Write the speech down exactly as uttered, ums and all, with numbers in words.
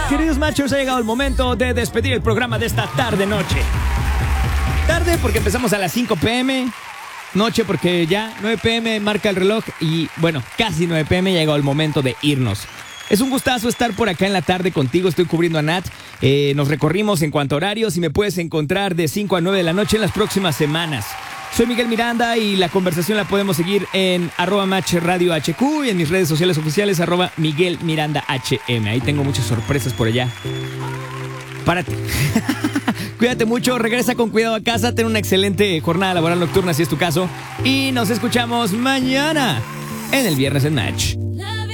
Queridos machos, ha llegado el momento de despedir el programa de esta tarde-noche. Tarde porque empezamos a las cinco pm, noche porque ya nueve pm marca el reloj y bueno, casi nueve pm ya ha llegado el momento de irnos. Es un gustazo estar por acá en la tarde contigo, estoy cubriendo a Nat. Eh, nos recorrimos en cuanto a horarios y me puedes encontrar de cinco a nueve de la noche en las próximas semanas. Soy Miguel Miranda y la conversación la podemos seguir en arroba match radio hq y en mis redes sociales oficiales arroba Miguel Miranda hm. Ahí tengo muchas sorpresas por allá. Párate. Cuídate mucho, regresa con cuidado a casa, ten una excelente jornada laboral nocturna si es tu caso y nos escuchamos mañana en el Viernes en Match.